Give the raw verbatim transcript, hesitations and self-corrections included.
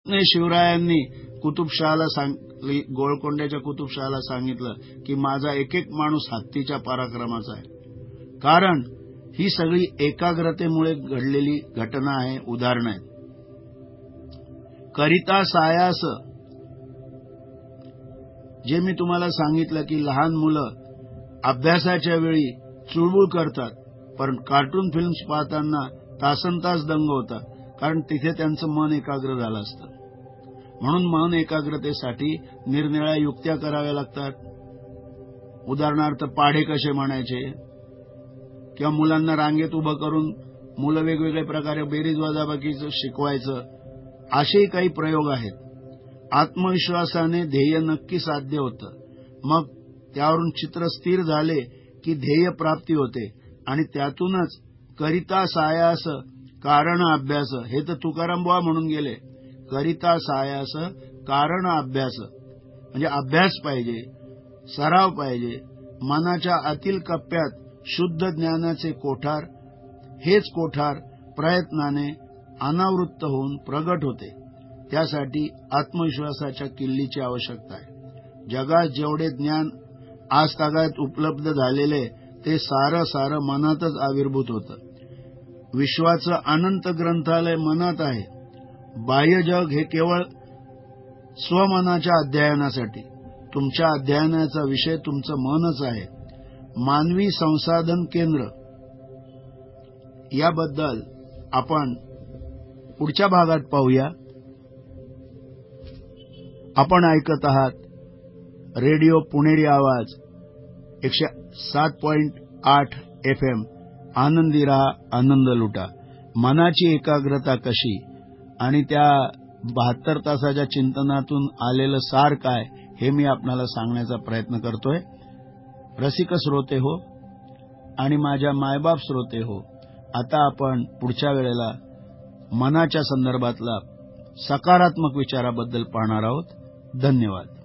नाही, शिवरायांनी कुतुबशहाला सांग गोळकोंड्याच्या कुतुबशहाला सांगितलं की माझा एक एक माणूस हत्तीच्या पराक्रमाचा आहे, कारण ही सगळी एकाग्रतेमुळे घडलेली घटना आहे, उदाहरणं आहेत. करिता सायास, जे मी तुम्हाला सांगितलं की लहान मुलं अभ्यासाच्या वेळी चुळबुळ करतात, पण कार्टून फिल्म्स पाहताना तासनतास दंग होतात, कारण तिथे त्यांचं मन एकाग्र झालं असतं. म्हणून मन एकाग्रतेसाठी निरनिराळ्या युक्त्या कराव्या लागतात. उदाहरणार्थ पाढे कसे म्हणायचे, किंवा मुलांना रांगेत उभं करून मुलं वेगवेगळ्या प्रकारे बेरीज वजाबाकीचं शिकवायचं, असेही काही प्रयोग आहेत. आत्मविश्वासाने ध्येय नक्की साध्य होतं. मग त्यावरून चित्र स्थिर झाले की ध्येय प्राप्ती होते, आणि त्यातूनच करिता सायास कारण अभ्यास, हे तर तुकाराम बुवा म्हणून गेले. करिता सायास कारण अभ्यास म्हणजे अभ्यास पाहिजे, सराव पाहिजे. मनाच्या आतील कप्प्यात शुद्ध ज्ञानाचे कोठार, हेच कोठार प्रयत्नाने अनावृत्त होऊन प्रगट होते. त्यासाठी आत्मविश्वासाच्या किल्लीची आवश्यकता आहे. जगात जेवढे ज्ञान आज तागायत उपलब्ध झालेले, ते सारं सारं मनातच आविर्भूत होतं. विश्वाचं अनंत ग्रंथालय मनात आहे. बाह्य जग हे केवळ स्वमनाच्या अध्ययनासाठी. तुमच्या अध्ययनाचा विषय तुमचं मनच आहे. मानवी संसाधन केंद्र याबद्दल आपण पुढच्या भागात पाहूया. आपण ऐकत आहात रेडिओ पुणेरी आवाज एकशे सात पॉइंट आठ एफ एम. आनंदी रहा, आनंद लुटा. मनाची एकाग्रता कशी आणि त्या बहात्तर तासाच्या चिंतनातून आलेलं सार काय, हे मी आपणाला सांगण्याचा प्रयत्न करतोय. रसिक श्रोते हो आणि माझ्या मायबाप श्रोते हो, आता आपण पुढच्या वेळेला मनाच्या संदर्भातला सकारात्मक विचाराबद्दल पाहणार आहोत. धन्यवाद.